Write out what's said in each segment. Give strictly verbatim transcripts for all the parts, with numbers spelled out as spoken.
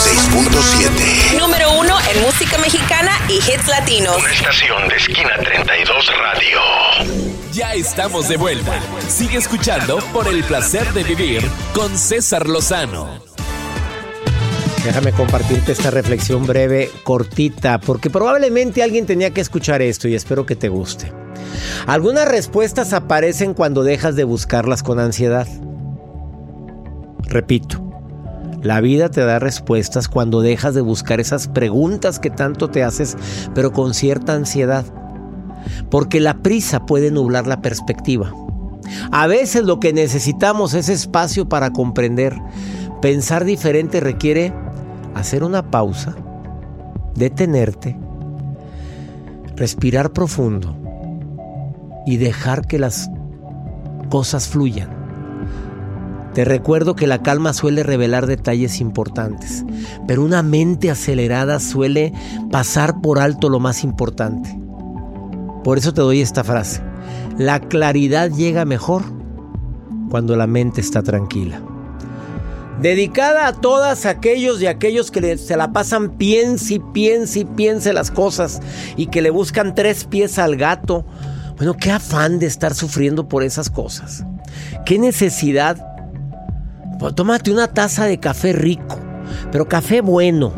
seis punto siete. Número uno en música mexicana y hits latinos. Una estación de Esquina treinta y dos Radio. Ya estamos de vuelta. Sigue escuchando Por el Placer de Vivir con César Lozano. Déjame compartirte esta reflexión breve, cortita, porque probablemente alguien tenía que escuchar esto y espero que te guste. Algunas respuestas aparecen cuando dejas de buscarlas con ansiedad. Repito, la vida te da respuestas cuando dejas de buscar esas preguntas que tanto te haces, pero con cierta ansiedad. Porque la prisa puede nublar la perspectiva. A veces lo que necesitamos es espacio para comprender. Pensar diferente requiere hacer una pausa, detenerte, respirar profundo y dejar que las cosas fluyan. Te recuerdo que la calma suele revelar detalles importantes, pero una mente acelerada suele pasar por alto lo más importante. Por eso te doy esta frase: la claridad llega mejor cuando la mente está tranquila. Dedicada a todos aquellos y aquellos que se la pasan piense y piense y piense las cosas y que le buscan tres pies al gato. Bueno, qué afán de estar sufriendo por esas cosas. Qué necesidad. Pues, tómate una taza de café rico, pero café bueno.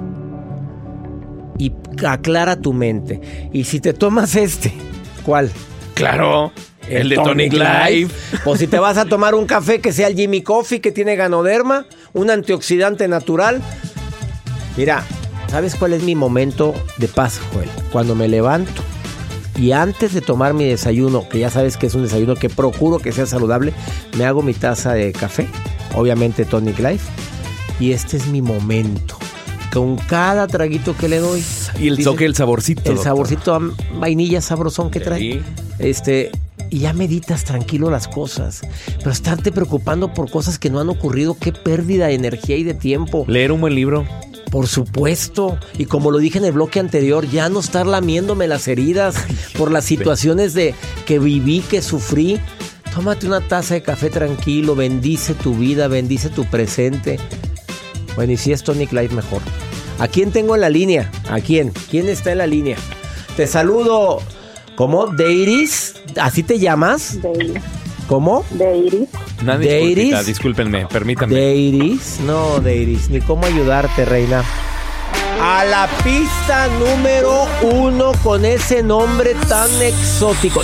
Y aclara tu mente. Y si te tomas este, ¿cuál? Claro, el, el de Tonic, Tonic Life. Life. O si te vas a tomar un café que sea el Jimmy Coffee, que tiene ganoderma, un antioxidante natural. Mira, ¿sabes cuál es mi momento de paz, Joel? Cuando me levanto y antes de tomar mi desayuno, que ya sabes que es un desayuno que procuro que sea saludable, me hago mi taza de café, obviamente Tonic Life, y este es mi momento. Con cada traguito que le doy. Y el toque, el saborcito. El doctor. saborcito a vainilla sabrosón que trae. Sí. Este, y ya meditas tranquilo las cosas. Pero estarte preocupando por cosas que no han ocurrido, qué pérdida de energía y de tiempo. Leer un buen libro. Por supuesto. Y como lo dije en el bloque anterior, ya no estar lamiéndome las heridas por las situaciones de que viví, que sufrí. Tómate una taza de café tranquilo, bendice tu vida, bendice tu presente. Bueno, y si es Tonic Life, mejor. ¿A quién tengo en la línea? ¿A quién? ¿Quién está en la línea? Te saludo. ¿Cómo? ¿Deiris? ¿Así te llamas? Deiris. ¿Cómo? Deiris. Una disculpita, discúlpenme, permítanme. ¿Deiris? No, Deiris, ni cómo ayudarte, reina. A la pista número uno con ese nombre tan exótico.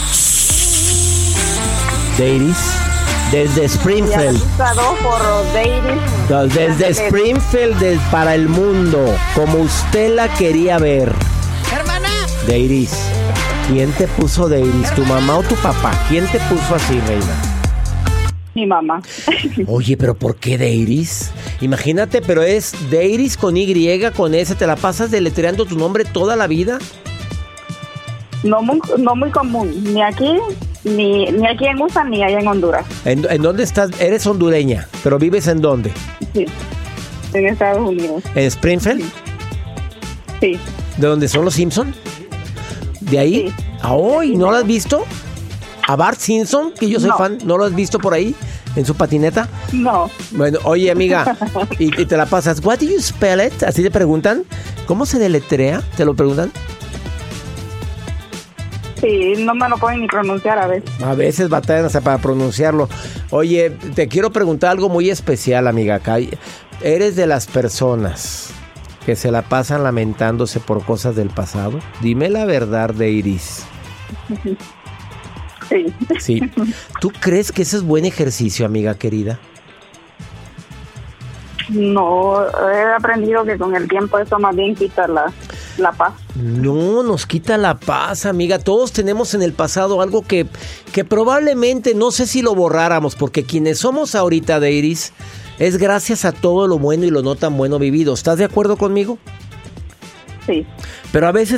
Deiris. Desde Springfield. Por Desde Springfield des, para el mundo, como usted la quería ver. Hermana. Deiris. ¿Quién te puso Deiris? ¿Tu mamá o tu papá? ¿Quién te puso así, reina? Mi mamá. Oye, pero ¿por qué Deiris? Imagínate, pero es Deiris con Y, con S. ¿Te la pasas deletreando tu nombre toda la vida? No muy, no muy común, ni aquí, ni, ni aquí en U S A, ni allá en Honduras. ¿En, ¿En dónde estás? Eres hondureña, pero ¿vives en dónde? Sí, en Estados Unidos. ¿En Springfield? Sí. ¿De dónde son los Simpson? ¿De ahí? Sí. ¿A hoy? ¿No lo has visto? ¿A Bart Simpson? Que yo soy No. fan. ¿No lo has visto por ahí? ¿En su patineta? No. Bueno, oye, amiga, y, y te la pasas. ¿What do you spell it? Así te preguntan. ¿Cómo se deletrea? ¿Te lo preguntan? Sí, no me lo pueden ni pronunciar a veces. A veces batallan hasta para pronunciarlo. Oye, te quiero preguntar algo muy especial, amiga. Acá. ¿Eres de las personas que se la pasan lamentándose por cosas del pasado? Dime la verdad, Deiris. Sí. Sí. ¿Tú crees que ese es buen ejercicio, amiga querida? No, he aprendido que con el tiempo eso más bien quita la, la paz. No, nos quita la paz, amiga. Todos tenemos en el pasado algo que, que probablemente, no sé si lo borráramos, porque quienes somos ahorita, Deiris, es gracias a todo lo bueno y lo no tan bueno vivido. ¿Estás de acuerdo conmigo? Sí. Pero a veces